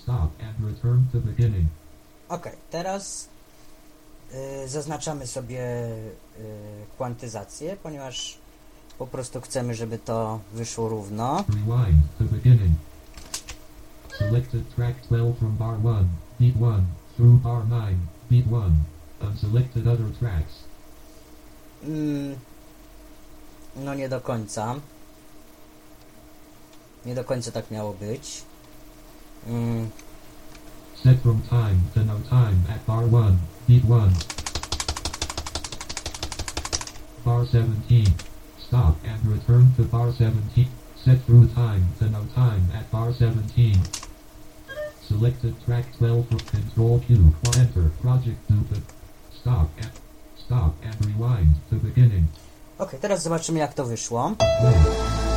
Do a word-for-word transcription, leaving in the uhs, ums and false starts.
Stop and return to beginning. Ok, teraz y, zaznaczamy sobie y, kwantyzację, ponieważ po prostu chcemy, żeby to wyszło równo. Rewind to beginning. Selected track twelve from bar one, beat one, through bar nine, beat one. Unselected other tracks. Mm, no nie do końca. Nie do końca tak miało być. Mm, Set from time to no time at bar one, beat one. Bar seventeen. Stop and return to bar seventeen. Set through time to no time at bar seventeen. Selected track twelve from control Q. Enter project duplicate. Stop and stop and rewind to beginning. ok, teraz zobaczymy jak to wyszło. Play.